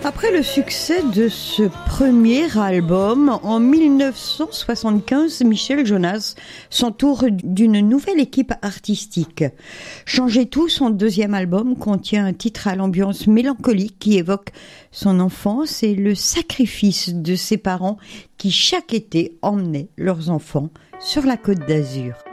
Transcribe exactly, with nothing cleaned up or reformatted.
Après le succès de ce premier album, en mille neuf cent soixante-quinze, Michel Jonas s'entoure d'une nouvelle équipe artistique. Changer tout, son deuxième album contient un titre à l'ambiance mélancolique qui évoque son enfance et le sacrifice de ses parents qui chaque été emmenaient leurs enfants sur la Côte d'Azur.